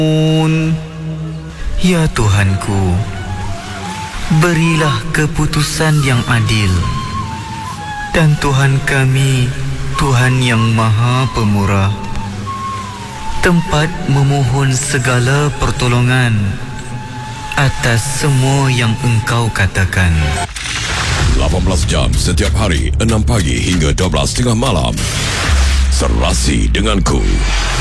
Ya Tuhanku, berilah keputusan yang adil. Dan Tuhan kami, Tuhan yang Maha Pemurah, tempat memohon segala pertolongan atas semua yang Engkau katakan. 18 jam setiap hari, 6 pagi hingga 12 tengah malam. Serasi denganku.